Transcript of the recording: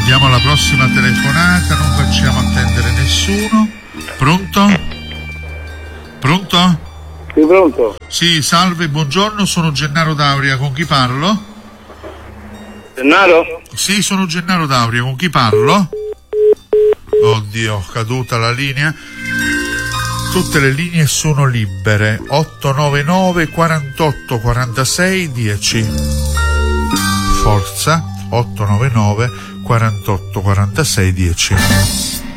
Diamo la prossima telefonata, non facciamo attendere nessuno. Pronto? Pronto? Sì, pronto. Sì, salve, buongiorno, sono Gennaro D'Auria, con chi parlo? Gennaro? Sì, sono Gennaro D'Auria, con chi parlo? Oddio, caduta la linea. Tutte le linee sono libere. 899 48 46 10. Forza, 899 48 46 10.